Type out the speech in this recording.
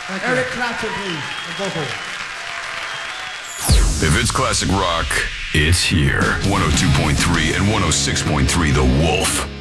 Eric Clapton, please. Vocal. If it's classic rock, it's here. 102.3 and 106.3 The Wolf.